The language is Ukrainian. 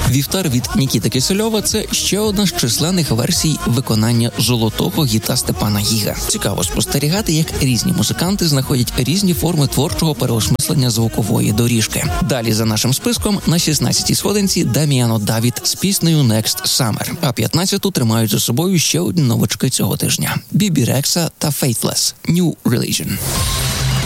Вівтар від Нікіти Кисельова – це ще одна з численних версій виконання золотого гіта Степана Гіга. Цікаво спостерігати, як різні музиканти знаходять різні форми творчого переосмислення звукової доріжки. Далі за нашим списком на 16-й сходинці Даміано Давід з піснею Next Summer, а 15-ту тримають за собою ще одні новачки цього тижня – Бібі Рекса та Faithless – New Religion.